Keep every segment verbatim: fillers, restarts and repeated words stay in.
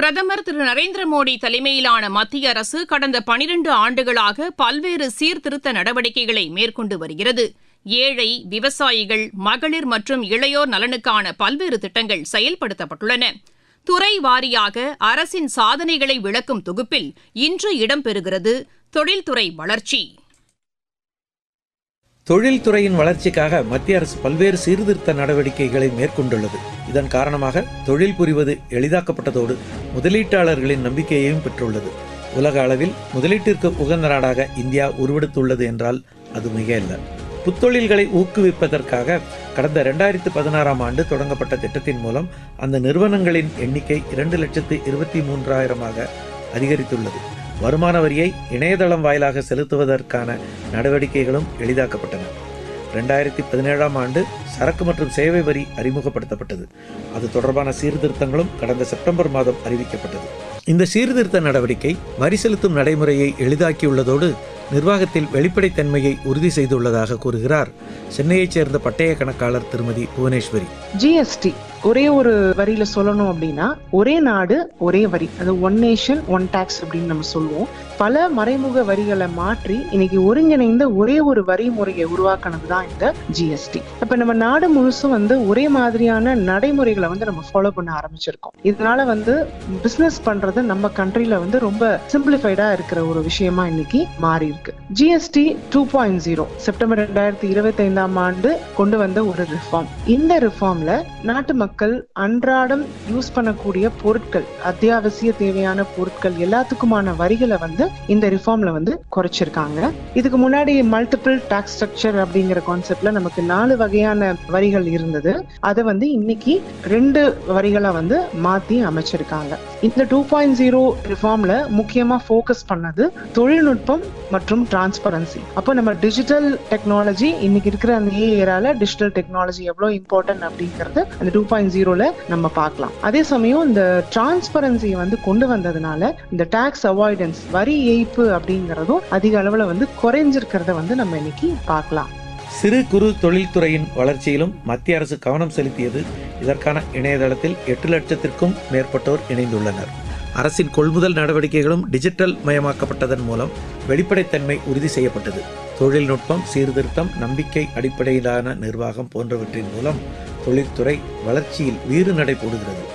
பிரதமர் திரு நரேந்திர மோடி தலைமையிலான மத்திய அரசு கடந்த பனிரண்டு ஆண்டுகளாக பல்வேறு சீர்திருத்த நடவடிக்கைகளை மேற்கொண்டு வருகிறது. ஏழை, விவசாயிகள், மகளிர் மற்றும் இளையோர் நலனுக்கான பல்வேறு திட்டங்கள் செயல்படுத்தப்பட்டுள்ளன. துறை வாரியாக அரசின் சாதனைகளை விளக்கும் தொகுப்பில் இன்று இடம்பெறுகிறது தொழில்துறை வளர்ச்சி. தொழில்துறையின் வளர்ச்சிக்காக மத்திய அரசு பல்வேறு சீர்திருத்த நடவடிக்கைகளை மேற்கொண்டுள்ளது. இதன் காரணமாக தொழில் புரிவது எளிதாக்கப்பட்டதோடு முதலீட்டாளர்களின் நம்பிக்கையையும் பெற்றுள்ளது. உலக அளவில் முதலீட்டிற்கு உகந்த நாடாக இந்தியா உருவெடுத்துள்ளது என்றால் அது மிக அல்ல. புத்தொழில்களை ஊக்குவிப்பதற்காக கடந்த இரண்டாயிரத்தி பதினாறாம் ஆண்டு தொடங்கப்பட்ட திட்டத்தின் மூலம் அந்த நிறுவனங்களின் எண்ணிக்கை இரண்டு லட்சத்து இருபத்தி மூன்றாயிரமாக அதிகரித்துள்ளது. வருமான வரியை இணையதளம் வாயிலாக செலுத்துவதற்கான நடவடிக்கைகளும் எளிதாக்கப்பட்டன. இரண்டாயிரத்தி பதினேழாம் ஆண்டு சரக்கு மற்றும் சேவை வரி அறிமுகப்படுத்தப்பட்டது. அது தொடர்பான சீர்திருத்தங்களும் கடந்த செப்டம்பர் மாதம் அறிவிக்கப்பட்டது. இந்த சீர்திருத்த நடவடிக்கை வரி செலுத்தும் நடைமுறையை எளிதாக்கியுள்ளதோடு நிர்வாகத்தில் வெளிப்படைத்தன்மையை உறுதி செய்துள்ளதாக கூறுகிறார் சென்னையைச் சேர்ந்த பட்டய கணக்காளர் திருமதி புவனேஸ்வரி. ஜிஎஸ்டி ஒரே ஒரு வரியில சொல்லணும் அப்படின்னா ஒரே நாடு ஒரே வரி, அது ஒன் நேஷன் ஒன் டாக்ஸ் அப்படின்னு நம்ம சொல்லுவோம். பல மறைமுக வரிகளை மாற்றி இன்னைக்கு ஒருங்கிணைந்த ஒரே ஒரு வரி முறையை உருவாக்குனது தான் இந்த ஜிஎஸ்டி. இப்ப நம்ம நாடு முழுசும் வந்து ஒரே மாதிரியான நடைமுறைகளை வந்து நம்ம ஃபாலோ பண்ண ஆரம்பிச்சிருக்கோம். இதனால வந்து பிசினஸ் பண்றது நம்ம கண்ட்ரில வந்து ரொம்ப சிம்பிளிஃபைடா இருக்கிற ஒரு விஷயமா இன்னைக்கு மாறி இருக்கு. GST two point zero September ரெண்டாயிரத்தி இருபத்தி ஐந்தாம் ஆண்டு கொண்டு வந்த ஒரு ரிஃபார்ம். இந்த ரிஃபார்ம்ல நாட்டு மக்கள் அன்றாடம் யூஸ் பண்ணக்கூடிய பொருட்கள், அத்தியாவசிய தேவையான பொருட்கள் எல்லாத்துக்குமான வரிகளை வந்து இந்த ரிஃபார்ம்ல வந்து குறைச்சிருக்காங்க. இதுக்கு முன்னாடி மல்டிபிள் டாக்ஸ் ஸ்ட்ரக்சர் அப்படிங்கிற கான்செப்ட்ல நமக்கு நாலு வகையான வரிகள் இருந்தது. அதை வந்து இன்னைக்கு ரெண்டு வரிகளா வந்து மாத்தி அமைச்சிருக்காங்க. இந்த டூ பாயிண்ட் ஜீரோ ரிஃபார்ம்ல முக்கியமா போக்கஸ் பண்ணது தொழில்நுட்பம் மற்றும் டிரான்ஸ்பரன்சி. அப்போ நம்ம டிஜிட்டல் டெக்னாலஜி இன்னைக்கு இருக்கிற அந்த ஏரால டிஜிட்டல் டெக்னாலஜி எவ்வளவு இம்பார்ட்டன்ட் அப்படிங்கறது அந்த டூ பாயிண்ட் ஜீரோல நம்ம பார்க்கலாம். அதே சமயம் இந்த டிரான்ஸ்பரன்சியை வந்து கொண்டு வந்ததுனால இந்த டாக்ஸ் அவாய்டன்ஸ், வரி ஏய்ப்பு அப்படிங்கறதும் அதிக அளவுல வந்து குறைஞ்சிருக்கிறத வந்து நம்ம இன்னைக்கு பார்க்கலாம். சிறு குறு தொழில்துறையின் வளர்ச்சியிலும் மத்திய அரசு கவனம் செலுத்தியது. இதற்கான இணையதளத்தில் எட்டு லட்சத்திற்கும் மேற்பட்டோர் இணைந்துள்ளனர். அரசின் கொள்முதல் நடவடிக்கைகளும் டிஜிட்டல் மயமாக்கப்பட்டதன் மூலம் வெளிப்படைத்தன்மை உறுதி செய்யப்பட்டது. தொழில்நுட்பம், சீர்திருத்தம், நம்பிக்கை அடிப்படையிலான நிர்வாகம் போன்றவற்றின் மூலம் தொழில்துறை வளர்ச்சியில் வீறு நடை போடுகிறது.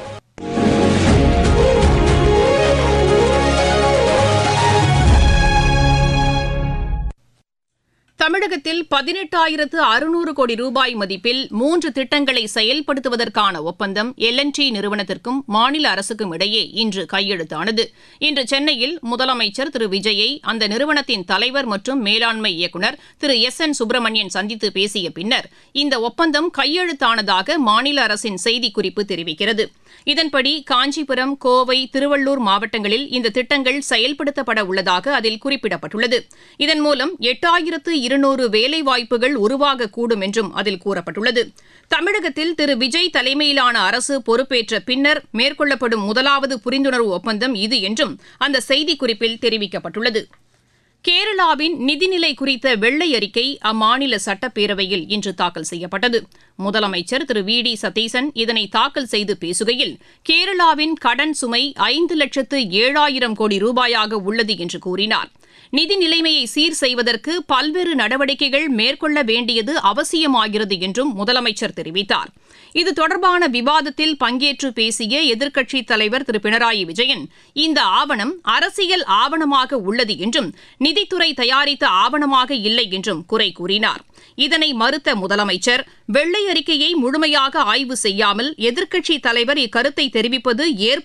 தமிழகத்தில் பதினெட்டாயிரத்து அறுநூறு கோடி ரூபாய் மதிப்பில் மூன்று திட்டங்களை செயல்படுத்துவதற்கான ஒப்பந்தம் எல் அண்ட் டி நிறுவனத்திற்கும் மாநில அரசுக்கும் இடையே இன்று கையெழுத்தானது. இன்று சென்னையில் முதலமைச்சர் திரு விஜயை அந்த நிறுவனத்தின் தலைவர் மற்றும் மேலாண்மை இயக்குநர் திரு எஸ் என் சுப்பிரமணியன் சந்தித்து பேசிய பின்னர் இந்த ஒப்பந்தம் கையெழுத்தானதாக மாநில அரசின் செய்திக்குறிப்பு தெரிவிக்கிறது. இதன்படி காஞ்சிபுரம், கோவை, திருவள்ளூர் மாவட்டங்களில் இந்த திட்டங்கள் செயல்படுத்தப்பட உள்ளதாக அதில் குறிப்பிடப்பட்டுள்ளது. இதன் மூலம் எட்டாயிரத்து இருநூறு வேலைவாய்ப்புகள் உருவாகக்கூடும் என்றும் அதில் கூறப்பட்டுள்ளது. தமிழகத்தில் திரு விஜய் தலைமையிலான அரசு பொறுப்பேற்ற பின்னர் மேற்கொள்ளப்படும் முதலாவது புரிந்துணர்வு ஒப்பந்தம் இது என்றும் அந்த செய்திக்குறிப்பில் தெரிவிக்கப்பட்டுள்ளது. கேரளாவின் நிதிநிலை குறித்த வெள்ளை அறிக்கை அம்மாநில சட்டப்பேரவையில் இன்று தாக்கல் செய்யப்பட்டது. முதலமைச்சர் திரு வி டி சதீசன் இதனை தாக்கல் செய்து பேசுகையில், கேரளாவின் கடன் சுமை ஐந்து லட்சத்து ஏழாயிரம் கோடி ரூபாயாக உள்ளது என்று கூறினார். நிதி நிலைமையை சீர் செய்வதற்கு பல்வேறு நடவடிக்கைகள் மேற்கொள்ள வேண்டியது அவசியமாகிறது என்றும் முதலமைச்சர் தெரிவித்தார். இது தொடர்பான விவாதத்தில் பங்கேற்று பேசிய எதிர்க்கட்சித் தலைவர் திரு பினராயி விஜயன், இந்த ஆவணம் அரசியல் ஆவணமாக உள்ளது என்றும் நிதித்துறை தயாரித்த ஆவணமாக இல்லை என்றும் குறை கூறினார். இதனை மறுத்த முதலமைச்சர், வெள்ளை அறிக்கையை முழுமையாக ஆய்வு செய்யாமல் எதிர்க்கட்சித் தலைவர் இக்கருத்தை தெரிவிப்பது ஏற்பு